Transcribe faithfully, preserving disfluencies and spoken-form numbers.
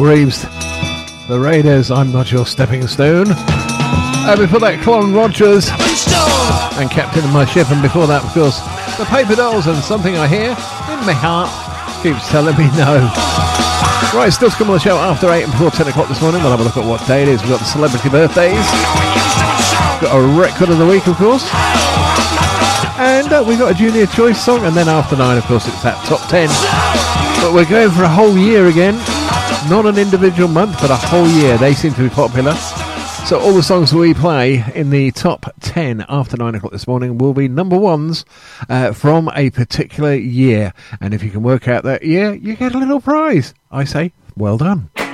Reeves, The Raiders, I'm Not Your Stepping Stone. Uh, before that, Clon Rogers and Captain of My Ship, and before that, of course, The Paper Dolls and Something I Hear in My Heart Keeps Telling Me No. Right, still to come on the show after eight and before ten o'clock this morning. We'll have a look at what day it is. We've got the celebrity birthdays. Got a record of the week, of course. And uh, we've got a Junior Choice song, and then after nine, of course, it's that top ten. But we're going for a whole year again. Not an individual month, but a whole year. They seem to be popular. So all the songs we play in the top ten after nine o'clock this morning will be number ones uh, from a particular year. And if you can work out that year, you get a little prize. I say, well done.